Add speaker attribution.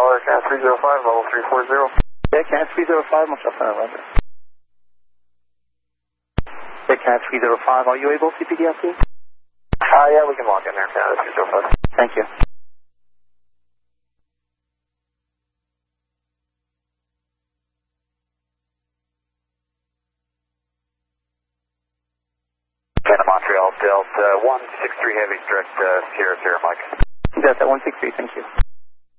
Speaker 1: Canada 305, level 340.
Speaker 2: Yeah, Canada 305, myself and Roger. Yeah, Canada 305, are you able to CPDLT?
Speaker 1: Yeah, we can lock in there, Canada 305.
Speaker 2: Thank you.
Speaker 1: Canada Montreal, Delta 163 Heavy, direct Sierra Sierra Mike.
Speaker 2: Delta 163, thank you.